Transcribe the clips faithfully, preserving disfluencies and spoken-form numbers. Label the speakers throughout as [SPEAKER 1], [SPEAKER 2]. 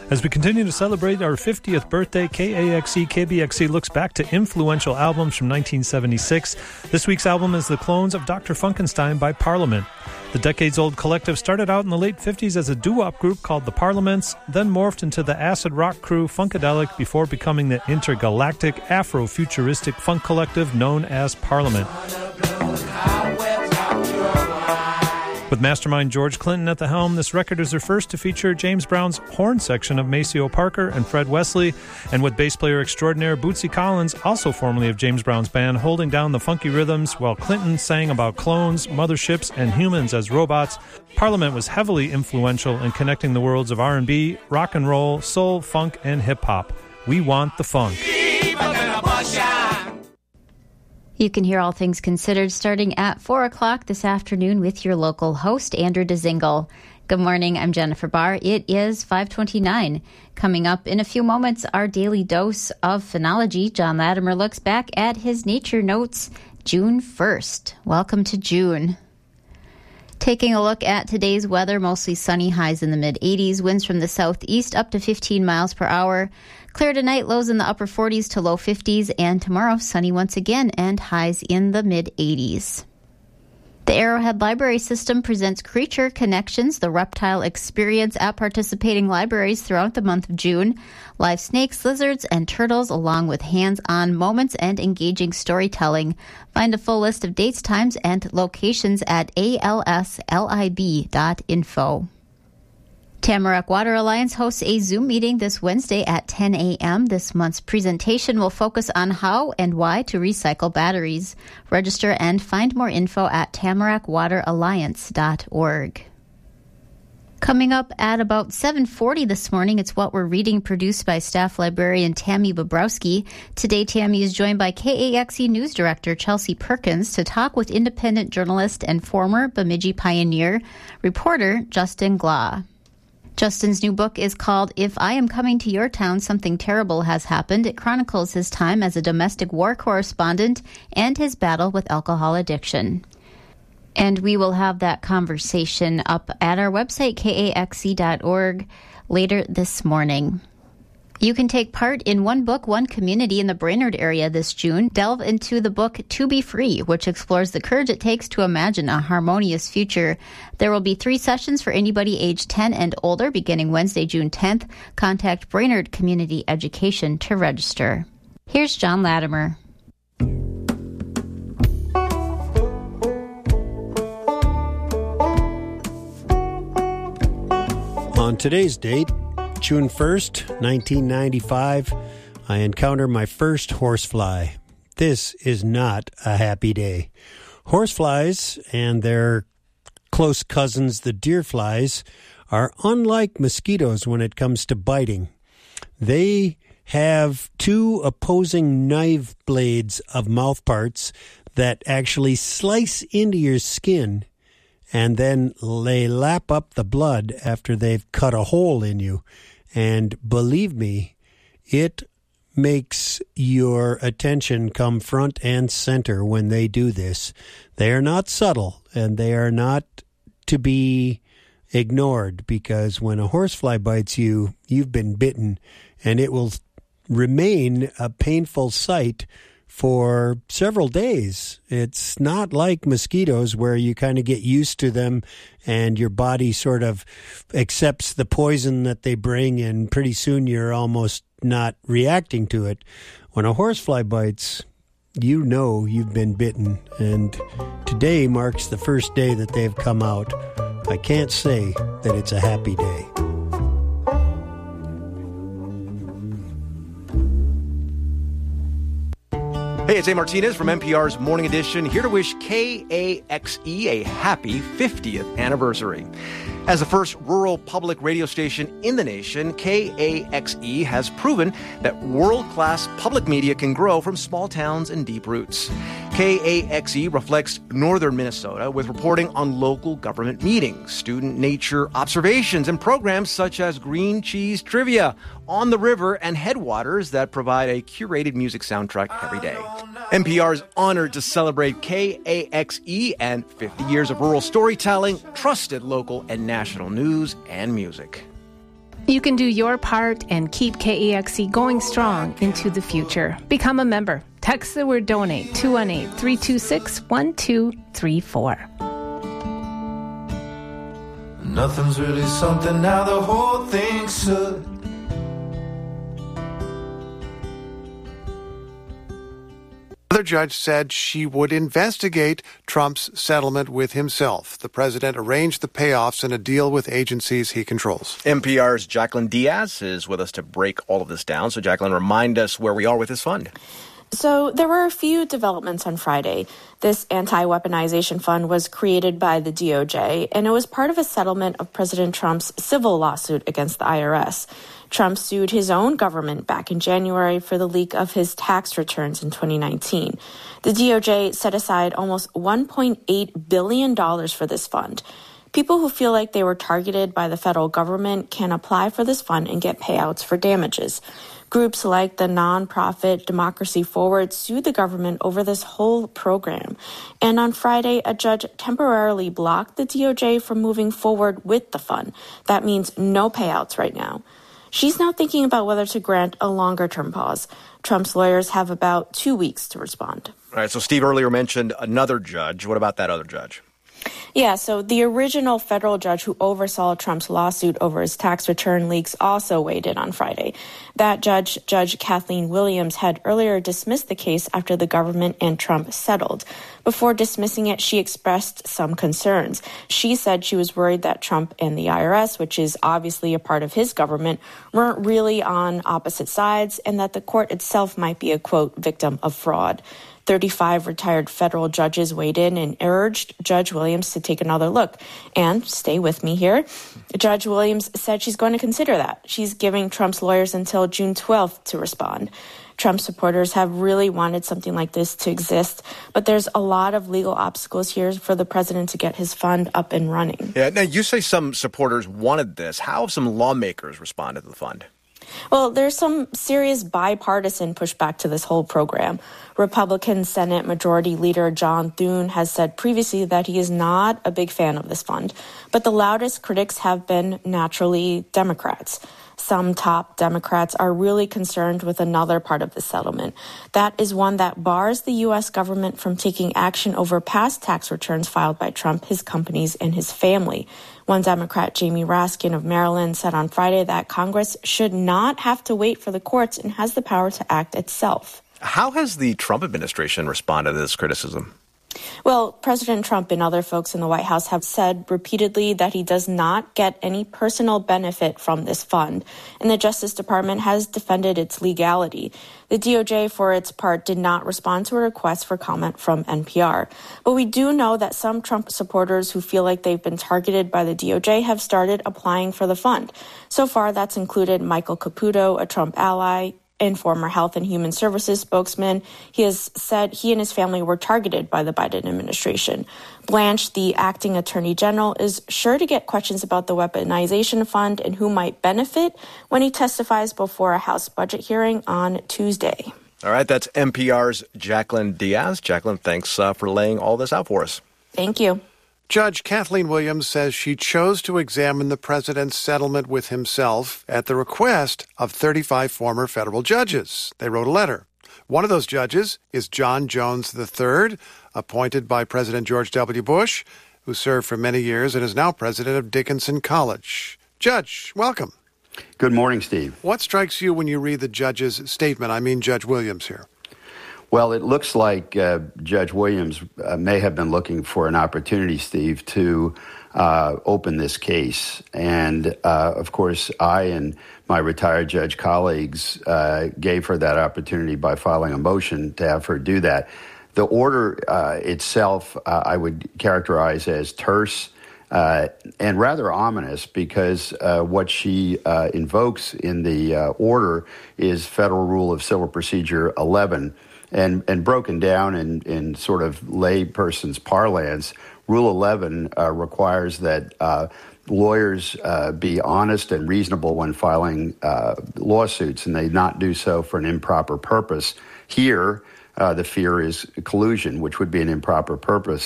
[SPEAKER 1] As we continue to celebrate our fiftieth birthday, K A X E K B X E looks back to influential albums from nineteen seventy-six. This week's album is The Clones of Doctor Funkenstein by Parliament. The decades-old collective started out in the late fifties as a doo-wop group called The Parliaments, then morphed into the acid rock crew Funkadelic before becoming the intergalactic Afro-futuristic funk collective known as Parliament. With mastermind George Clinton at the helm, this record is their first to feature James Brown's horn section of Maceo Parker and Fred Wesley, and with bass player extraordinaire Bootsy Collins, also formerly of James Brown's band, holding down the funky rhythms while Clinton sang about clones, motherships, and humans as robots. Parliament was heavily influential in connecting the worlds of R and B, rock and roll, soul, funk, and hip-hop. We want the funk.
[SPEAKER 2] You can hear All Things Considered starting at four o'clock this afternoon with your local host, Andrew DeZingle. Good morning, I'm Jennifer Barr. It is five twenty-nine. Coming up in a few moments, our daily dose of phenology. John Latimer looks back at his nature notes June first. Welcome to June. Taking a look at today's weather, mostly sunny, highs in the mid-eighties, winds from the southeast up to fifteen miles per hour. Clear tonight, lows in the upper forties to low fifties, and tomorrow, sunny once again, and highs in the mid-eighties. The Arrowhead Library System presents Creature Connections, the reptile experience at participating libraries throughout the month of June. Live snakes, lizards, and turtles, along with hands-on moments and engaging storytelling. Find a full list of dates, times, and locations at A L S lib dot info. Tamarack Water Alliance hosts a Zoom meeting this Wednesday at ten a.m. This month's presentation will focus on how and why to recycle batteries. Register and find more info at tamarack water alliance dot org. Coming up at about seven forty this morning, it's What We're Reading, produced by staff librarian Tammy Bobrowski. Today, Tammy is joined by K A X E News Director Chelsea Perkins to talk with independent journalist and former Bemidji pioneer reporter Justin Glah. Justin's new book is called If I Am Coming to Your Town, Something Terrible Has Happened. It chronicles his time as a domestic war correspondent and his battle with alcohol addiction. And we will have that conversation up at our website, K A X E dot org, later this morning. You can take part in One Book, One Community in the Brainerd area this June. Delve into the book To Be Free, which explores the courage it takes to imagine a harmonious future. There will be three sessions for anybody age ten and older beginning Wednesday, June tenth. Contact Brainerd Community Education to register. Here's John Latimer.
[SPEAKER 3] On today's date, June first, nineteen ninety-five, I encounter my first horsefly. This is not a happy day. Horseflies and their close cousins, the deerflies, are unlike mosquitoes when it comes to biting. They have two opposing knife blades of mouthparts that actually slice into your skin, and then they lap up the blood after they've cut a hole in you. And believe me, it makes your attention come front and center when they do this. They are not subtle, and they are not to be ignored, because when a horsefly bites you, you've been bitten, and it will remain a painful sight for several days. It's not like mosquitoes where you kind of get used to them and your body sort of accepts the poison that they bring, and pretty soon you're almost not reacting to it. When a horsefly bites, you know you've been bitten, and today marks the first day that they've come out. I can't say that it's a happy day.
[SPEAKER 4] Hey, it's A. Martinez from N P R's Morning Edition, here to wish K A X E a happy fiftieth anniversary. As the first rural public radio station in the nation, K A X E has proven that world-class public media can grow from small towns and deep roots. K A X E reflects northern Minnesota with reporting on local government meetings, student nature observations, and programs such as Green Cheese Trivia, On the River, and Headwaters that provide a curated music soundtrack every day. N P R is honored to celebrate K A X E and fifty years of rural storytelling, trusted local and national news and music.
[SPEAKER 5] You can do your part and keep K A X E going strong into the future. Become a member. Text the word donate two one eight, three two six, one two three four.
[SPEAKER 6] Nothing's really something now, the whole thing's should.
[SPEAKER 7] Another judge said she would investigate Trump's settlement with himself. The president arranged the payoffs in a deal with agencies he controls.
[SPEAKER 4] N P R's Jacqueline Diaz is with us to break all of this down. So, Jacqueline, remind us where we are with this fund.
[SPEAKER 8] So there were a few developments on Friday. This anti-weaponization fund was created by the D O J, and it was part of a settlement of President Trump's civil lawsuit against the I R S. Trump sued his own government back in January for the leak of his tax returns in twenty nineteen. The D O J set aside almost one point eight billion dollars for this fund. People who feel like they were targeted by the federal government can apply for this fund and get payouts for damages. Groups like the nonprofit Democracy Forward sued the government over this whole program. And on Friday, a judge temporarily blocked the D O J from moving forward with the fund. That means no payouts right now. She's now thinking about whether to grant a longer-term pause. Trump's lawyers have about two weeks to respond.
[SPEAKER 4] All right, so Steve earlier mentioned another judge. What about that other judge?
[SPEAKER 8] Yeah, so the original federal judge who oversaw Trump's lawsuit over his tax return leaks also weighed in on Friday. That judge, Judge Kathleen Williams, had earlier dismissed the case after the government and Trump settled. Before dismissing it, she expressed some concerns. She said she was worried that Trump and the I R S, which is obviously a part of his government, weren't really on opposite sides, and that the court itself might be a, quote, victim of fraud. thirty-five retired federal judges weighed in and urged Judge Williams to take another look. And stay with me here. Judge Williams said she's going to consider that. She's giving Trump's lawyers until June twelfth to respond. Trump supporters have really wanted something like this to exist, but there's a lot of legal obstacles here for the president to get his fund up and running.
[SPEAKER 4] Yeah. Now, you say some supporters wanted this. How have some lawmakers responded to the fund?
[SPEAKER 8] Well, there's some serious bipartisan pushback to this whole program. Republican Senate Majority Leader John Thune has said previously that he is not a big fan of this fund, but the loudest critics have been naturally Democrats. Some top Democrats are really concerned with another part of the settlement. That is one that bars the U S government from taking action over past tax returns filed by Trump, his companies, and his family. One Democrat, Jamie Raskin of Maryland, said on Friday that Congress should not have to wait for the courts and has the power to act itself.
[SPEAKER 4] How has the Trump administration responded to this criticism?
[SPEAKER 8] Well, President Trump and other folks in the White House have said repeatedly that he does not get any personal benefit from this fund, and the Justice Department has defended its legality. The D O J, for its part, did not respond to a request for comment from N P R. But we do know that some Trump supporters who feel like they've been targeted by the D O J have started applying for the fund. So far, that's included Michael Caputo, a Trump ally, and former Health and Human Services spokesman. He has said he and his family were targeted by the Biden administration. Blanche, the acting attorney general, is sure to get questions about the weaponization fund and who might benefit when he testifies before a House budget hearing on Tuesday.
[SPEAKER 4] All right, that's N P R's Jacqueline Diaz. Jacqueline, thanks uh, for laying all this out for us.
[SPEAKER 8] Thank you.
[SPEAKER 7] Judge Kathleen Williams says she chose to examine the president's settlement with himself at the request of thirty-five former federal judges. They wrote a letter. One of those judges is John Jones the third, appointed by President George W. Bush, who served for many years and is now president of Dickinson College. Judge, welcome.
[SPEAKER 9] Good morning, Steve.
[SPEAKER 7] What strikes you when you read the judge's statement? I mean, Judge Williams here.
[SPEAKER 9] Well, it looks like uh, Judge Williams uh, may have been looking for an opportunity, Steve, to uh, open this case. And, uh, of course, I and my retired judge colleagues uh, gave her that opportunity by filing a motion to have her do that. The order uh, itself uh, I would characterize as terse uh, and rather ominous because uh, what she uh, invokes in the uh, order is Federal Rule of Civil Procedure eleven. And, and broken down in, in sort of layperson's parlance, Rule eleven uh, requires that uh, lawyers uh, be honest and reasonable when filing uh, lawsuits, and they not do so for an improper purpose. Here, uh, the fear is collusion, which would be an improper purpose.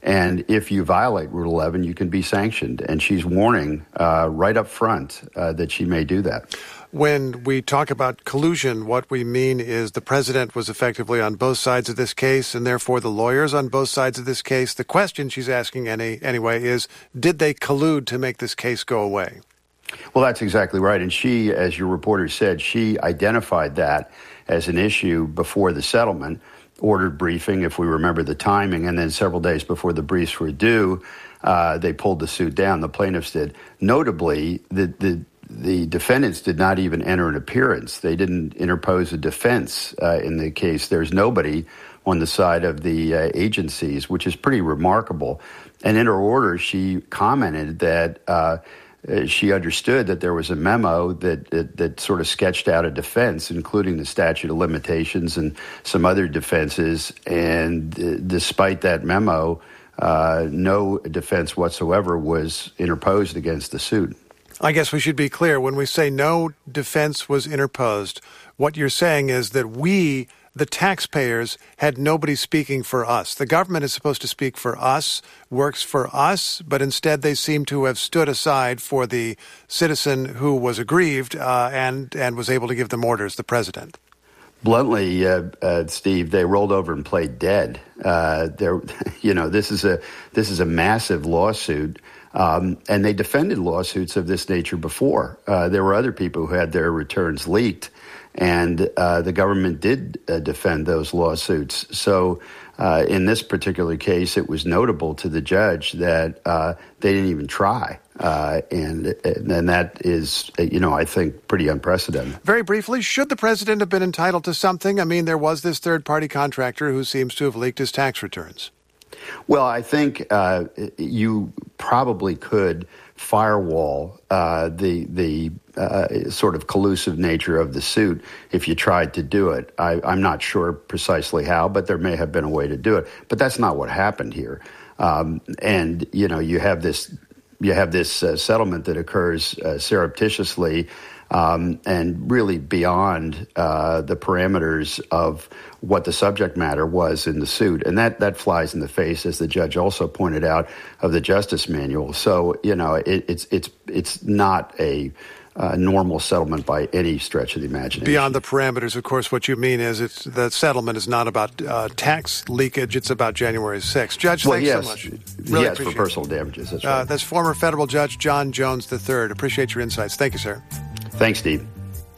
[SPEAKER 9] And if you violate Rule eleven, you can be sanctioned. And she's warning uh, right up front uh, that she may do that.
[SPEAKER 7] When we talk about collusion, what we mean is the president was effectively on both sides of this case, and therefore the lawyers on both sides of this case. The question she's asking any, anyway is, did they collude to make this case go away?
[SPEAKER 9] Well, that's exactly right. And she, as your reporter said, she identified that as an issue before the settlement, ordered briefing, if we remember the timing, and then several days before the briefs were due, uh, they pulled the suit down. The plaintiffs did. Notably, the, the The defendants did not even enter an appearance. They didn't interpose a defense uh, in the case. There's nobody on the side of the uh, agencies, which is pretty remarkable. And in her order, she commented that uh, she understood that there was a memo that, that that sort of sketched out a defense, including the statute of limitations and some other defenses. And uh, despite that memo, uh, no defense whatsoever was interposed against the suit.
[SPEAKER 7] I guess we should be clear. When we say no defense was interposed, what you're saying is that we, the taxpayers, had nobody speaking for us. The government is supposed to speak for us, works for us, but instead they seem to have stood aside for the citizen who was aggrieved uh, and, and was able to give them orders, the president.
[SPEAKER 9] Bluntly, uh, uh, Steve, they rolled over and played dead. Uh, there, you know, this is a this is a massive lawsuit. Um, and they defended lawsuits of this nature before. Uh, there were other people who had their returns leaked, and uh, the government did uh, defend those lawsuits. So uh, in this particular case, it was notable to the judge that uh, they didn't even try. Uh, and, and that is, you know, I think pretty unprecedented.
[SPEAKER 7] Very briefly, should the president have been entitled to something? I mean, there was this third-party contractor who seems to have leaked his tax returns.
[SPEAKER 9] Well, I think uh, you probably could firewall uh, the the uh, sort of collusive nature of the suit if you tried to do it. I, I'm not sure precisely how, but there may have been a way to do it. But that's not what happened here. Um, and you know, you have this you have this uh, settlement that occurs uh, surreptitiously. Um, and really beyond uh, the parameters of what the subject matter was in the suit. And that, that flies in the face, as the judge also pointed out, of the Justice Manual. So, you know, it, it's it's it's not a uh, normal settlement by any stretch of the imagination.
[SPEAKER 7] Beyond the parameters, of course, what you mean is it's the settlement is not about uh, tax leakage. It's about January sixth. Judge,
[SPEAKER 9] well,
[SPEAKER 7] thanks
[SPEAKER 9] yes,
[SPEAKER 7] so much. Really
[SPEAKER 9] yes, for personal
[SPEAKER 7] it.
[SPEAKER 9] damages. That's
[SPEAKER 7] uh,
[SPEAKER 9] right.
[SPEAKER 7] That's former federal judge John Jones the third. Appreciate your insights. Thank you, sir.
[SPEAKER 9] Thanks, Steve.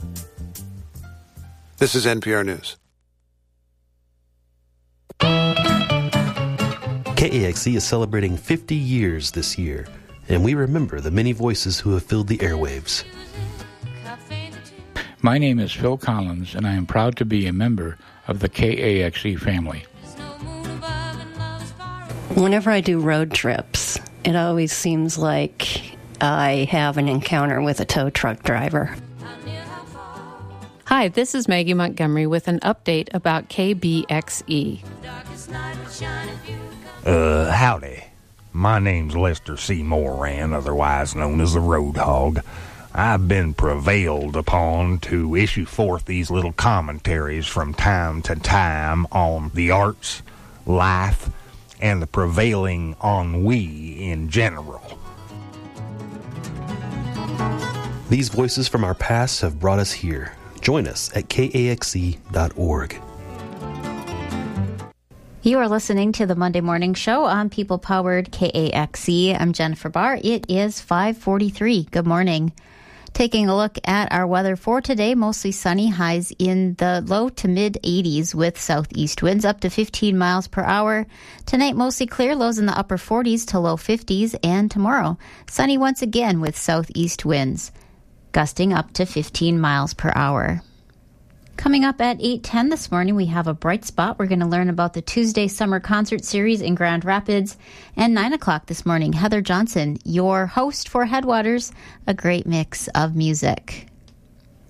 [SPEAKER 7] This is N P R News.
[SPEAKER 10] K A X E is celebrating fifty years this year, and we remember the many voices who have filled the airwaves.
[SPEAKER 11] My name is Phil Collins, and I am proud to be a member of the K A X E family.
[SPEAKER 12] Whenever I do road trips, it always seems like I have an encounter with a tow truck driver.
[SPEAKER 13] Hi, this is Maggie Montgomery with an update about K B X E.
[SPEAKER 14] Uh, howdy. My name's Lester C. Moran, otherwise known as the Road Hog. I've been prevailed upon to issue forth these little commentaries from time to time on the arts, life, and the prevailing ennui in general.
[SPEAKER 10] These voices from our past have brought us here. Join us at K A X E dot org.
[SPEAKER 2] You are listening to the Monday Morning Show on People-Powered K A X E. I'm Jennifer Barr. It is five forty-three. Good morning. Taking a look at our weather for today, mostly sunny, highs in the low to mid eighties with southeast winds up to fifteen miles per hour. Tonight, mostly clear, lows in the upper forties to low fifties. And tomorrow, sunny once again with southeast winds, gusting up to fifteen miles per hour. Coming up at eight ten this morning, we have a bright spot. We're going to learn about the Tuesday Summer Concert Series in Grand Rapids. And nine o'clock this morning, Heather Johnson, your host for Headwaters, a great mix of music.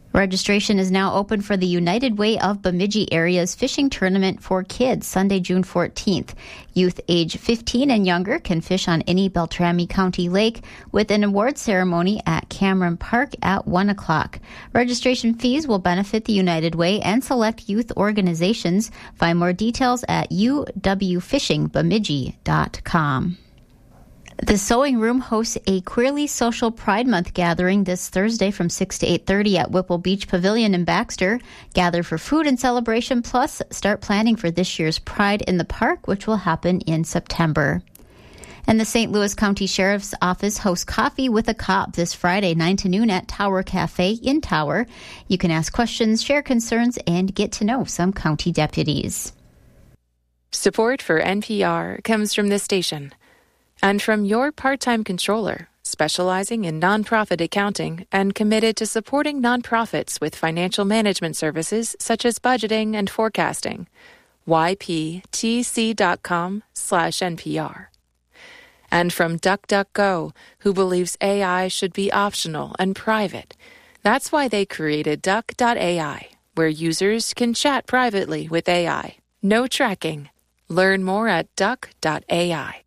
[SPEAKER 2] Registration is now open for the United Way of Bemidji Area's fishing tournament for kids, Sunday, June fourteenth. Youth age fifteen and younger can fish on any Beltrami County lake with an award ceremony at Cameron Park at one o'clock. Registration fees will benefit the United Way and select youth organizations. Find more details at u w fishing bemidji dot com. The Sewing Room hosts a Queerly Social Pride Month gathering this Thursday from six to eight thirty at Whipple Beach Pavilion in Baxter. Gather for food and celebration, plus start planning for this year's Pride in the Park, which will happen in September. And the Saint Louis County Sheriff's Office hosts Coffee with a Cop this Friday, nine to noon at Tower Cafe in Tower. You can ask questions, share concerns, and get to know some county deputies.
[SPEAKER 15] Support for N P R comes from this station. And from your part-time controller, specializing in nonprofit accounting and committed to supporting nonprofits with financial management services such as budgeting and forecasting. y p t c dot com slash N P R. And from DuckDuckGo, who believes A I should be optional and private. That's why they created Duck dot A I, where users can chat privately with A I. No tracking. Learn more at Duck dot A I.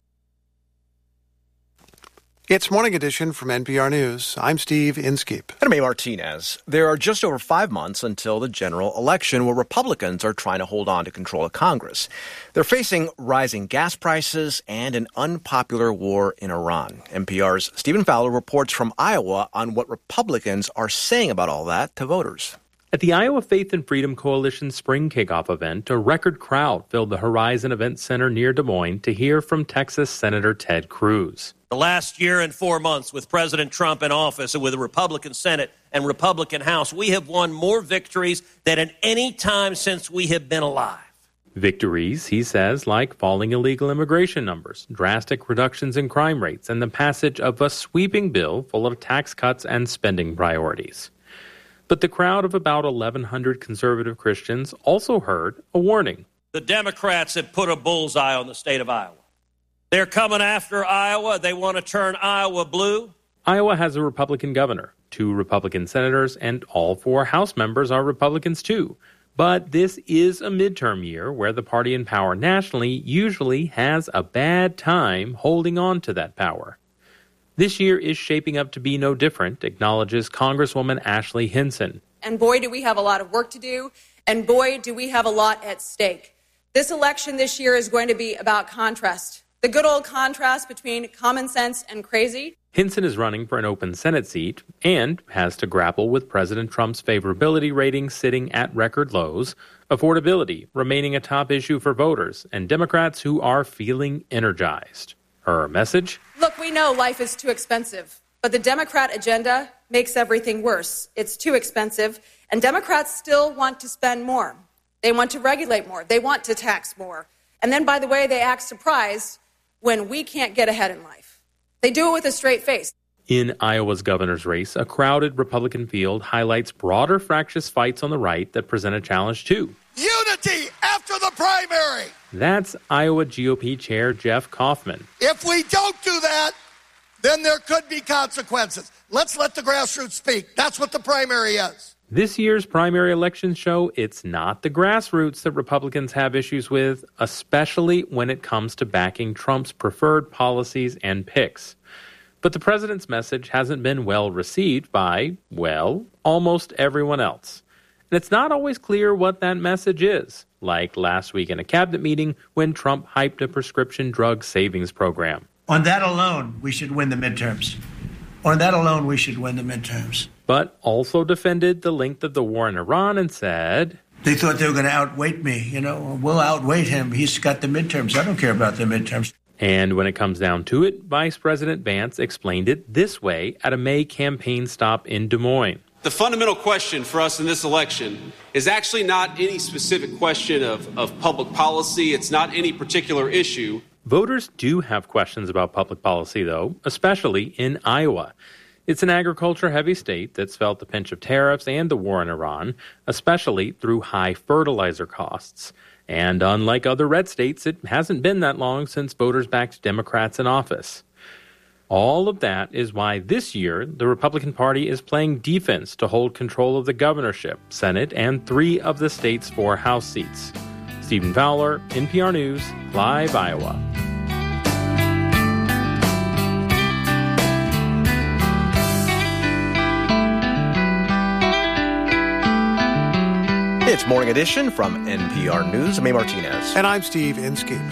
[SPEAKER 7] It's Morning Edition from N P R News. I'm Steve Inskeep.
[SPEAKER 4] And I'm A. Martinez. There are just over five months until the general election, where Republicans are trying to hold on to control of Congress. They're facing rising gas prices and an unpopular war in Iran. N P R's Stephen Fowler reports from Iowa on what Republicans are saying about all that to voters.
[SPEAKER 16] At the Iowa Faith and Freedom Coalition spring kickoff event, a record crowd filled the Horizon Event Center near Des Moines to hear from Texas Senator Ted Cruz.
[SPEAKER 17] The last year and four months with President Trump in office and with a Republican Senate and Republican House, we have won more victories than at any time since we have been alive.
[SPEAKER 16] Victories, he says, like falling illegal immigration numbers, drastic reductions in crime rates, and the passage of a sweeping bill full of tax cuts and spending priorities. But the crowd of about eleven hundred conservative Christians also heard a warning.
[SPEAKER 17] The Democrats have put a bullseye on the state of Iowa. They're coming after Iowa. They want to turn Iowa blue.
[SPEAKER 16] Iowa has a Republican governor, two Republican senators, and all four House members are Republicans too. But this is a midterm year where the party in power nationally usually has a bad time holding on to that power. This year is shaping up to be no different, acknowledges Congresswoman Ashley Hinson.
[SPEAKER 18] And boy, do we have a lot of work to do, and boy, do we have a lot at stake. This election this year is going to be about contrast. The good old contrast between common sense and crazy.
[SPEAKER 16] Hinson is running for an open Senate seat and has to grapple with President Trump's favorability rating sitting at record lows, affordability remaining a top issue for voters, and Democrats who are feeling energized. Her message?
[SPEAKER 18] Look, we know life is too expensive, but the Democrat agenda makes everything worse. It's too expensive, and Democrats still want to spend more. They want to regulate more. They want to tax more. And then, by the way, they act surprised when we can't get ahead in life. They do it with a straight face.
[SPEAKER 16] In Iowa's governor's race, a crowded Republican field highlights broader fractious fights on the right that present a challenge too.
[SPEAKER 19] Unity after the primary.
[SPEAKER 16] That's Iowa G O P Chair Jeff Kaufman.
[SPEAKER 19] If we don't do that, then there could be consequences. Let's let the grassroots speak. That's what the primary is.
[SPEAKER 16] This year's primary elections show it's not the grassroots that Republicans have issues with, especially when it comes to backing Trump's preferred policies and picks. But the president's message hasn't been well received by, well, almost everyone else. And it's not always clear what that message is, like last week in a cabinet meeting when Trump hyped a prescription drug savings program.
[SPEAKER 20] On that alone, we should win the midterms. On that alone, we should win the midterms.
[SPEAKER 16] But also defended the length of the war in Iran and said,
[SPEAKER 20] they thought they were going to outweight me. You know, we'll outweight him. He's got the midterms. I don't care about the midterms.
[SPEAKER 16] And when it comes down to it, Vice President Vance explained it this way at a May campaign stop in Des Moines.
[SPEAKER 21] The fundamental question for us in this election is actually not any specific question of, of public policy. It's not any particular issue.
[SPEAKER 16] Voters do have questions about public policy, though, especially in Iowa. It's an agriculture-heavy state that's felt the pinch of tariffs and the war in Iran, especially through high fertilizer costs. And unlike other red states, it hasn't been that long since voters backed Democrats in office. All of that is why this year the Republican Party is playing defense to hold control of the governorship, Senate, and three of the state's four House seats. Stephen Fowler, N P R News, Live, Iowa.
[SPEAKER 4] It's Morning Edition from N P R News. I'm May Martinez.
[SPEAKER 7] And I'm Steve Inskeep.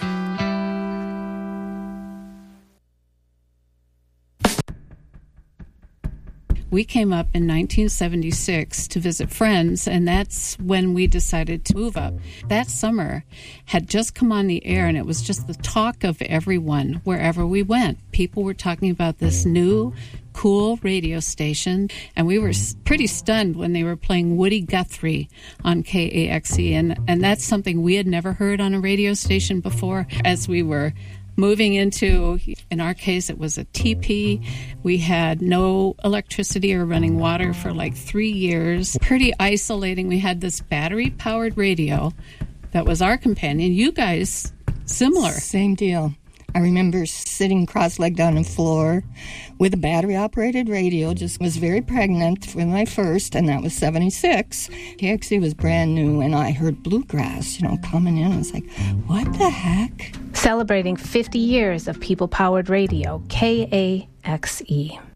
[SPEAKER 13] We came up in nineteen seventy-six to visit friends, and that's when we decided to move up. That summer had just come on the air, and it was just the talk of everyone wherever we went. People were talking about this new, cool radio station, and we were pretty stunned when they were playing Woody Guthrie on K A X E, and, and that's something we had never heard on a radio station before. As we were moving into, in our case, it was a teepee. We had no electricity or running water for like three years. Pretty isolating. We had this battery-powered radio that was our companion. You guys, similar.
[SPEAKER 1] Same deal. I remember sitting cross-legged on the floor with a battery-operated radio. Just was very pregnant for my first, and that was seventy-six. K X E was brand new, and I heard bluegrass, you know, coming in. I was like, what the heck?
[SPEAKER 5] Celebrating fifty years of people-powered radio, K A X E.